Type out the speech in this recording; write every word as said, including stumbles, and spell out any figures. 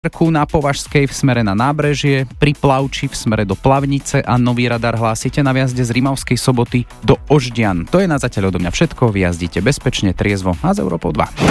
na Považskej v smere na Nábrežie, pri Plavči v smere do Plavnice a nový radar hlásite na výjazde z Rimavskej Soboty do Oždian. To je na zatiaľ odo mňa všetko, vyjazdite bezpečne, triezvo a z Európou dva.